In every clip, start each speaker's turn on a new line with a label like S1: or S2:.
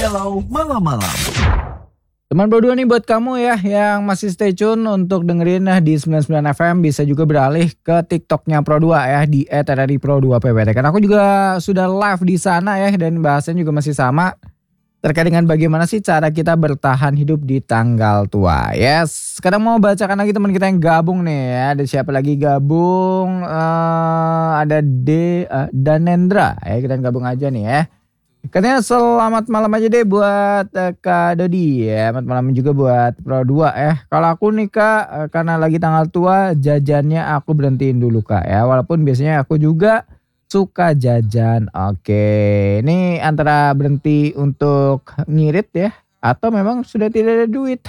S1: Galau Malam-Malam.
S2: Teman berdua nih buat kamu ya yang masih stay tune untuk dengerin di 99 FM, bisa juga beralih ke TikToknya Pro2 ya di @RRI_Pro2PWT. Karena aku juga sudah live di sana ya, dan bahasanya juga masih sama terkait dengan bagaimana sih cara kita bertahan hidup di tanggal tua. Yes, sekarang mau bacakan lagi teman kita yang gabung nih ya. Ada siapa lagi gabung? Ada Danendra ya, kita gabung aja nih ya. Katanya selamat malam aja deh buat Kak Dodi ya. Selamat malam juga buat Pro2 ya. Kalau aku nih Kak, karena lagi tanggal tua, jajannya aku berhentiin dulu Kak ya. Walaupun biasanya aku juga suka jajan. Oke, ini antara berhenti untuk ngirit ya, atau memang sudah tidak ada duit.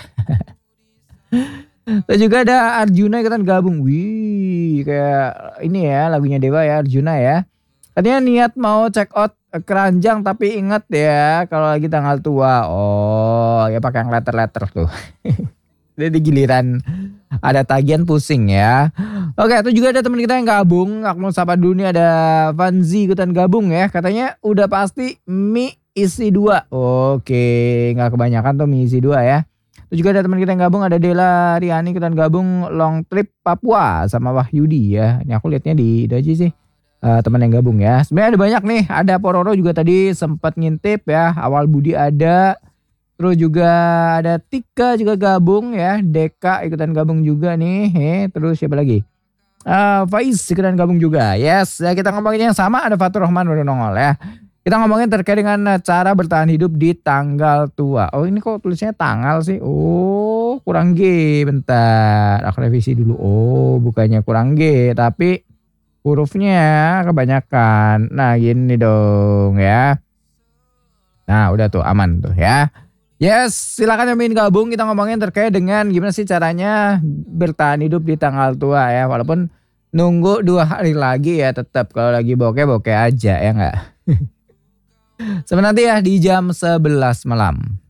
S2: Dan juga ada Arjuna ikutan gabung. Wih, kayak ini ya lagunya Dewa ya, Arjuna ya. Katanya niat mau check out keranjang tapi inget ya kalau lagi tanggal tua. Oh ya, pakai yang letter-letter tuh. Jadi giliran ada tagihan pusing ya. Oke, itu juga ada teman kita yang gabung. Aku mau sapa dulu nih, ada Vanzi ikutan gabung ya. Katanya udah pasti mie isi 2. Oke, gak kebanyakan tuh mie isi 2 ya. Itu juga ada teman kita yang gabung, ada Dela Riani ikutan gabung long trip Papua sama Wahyudi ya. Ini aku lihatnya di aja sih. Teman yang gabung ya. Sebenarnya ada banyak nih. Ada Pororo juga tadi sempat ngintip ya. Awal Budi ada. Terus juga ada Tika juga gabung ya. Deka ikutan gabung juga nih. Terus siapa lagi? Faiz ikutan gabung juga. Yes, ya kita ngomongin yang sama. Ada Fatur Rahman baru nongol ya. Kita ngomongin terkait dengan cara bertahan hidup di tanggal tua. Oh, ini kok tulisnya tanggal sih? Oh, kurang G. Bentar, aku revisi dulu. Oh, bukannya kurang G, tapi hurufnya kebanyakan. Nah gini dong ya. Nah udah tuh aman tuh ya. Yes, silakan yang ingin gabung, kita ngomongin terkait dengan gimana sih caranya bertahan hidup di tanggal tua ya. Walaupun nunggu 2 hari lagi ya, tetap kalau lagi bokeh-bokeh aja ya enggak. Sampai nanti ya di jam 11 malam.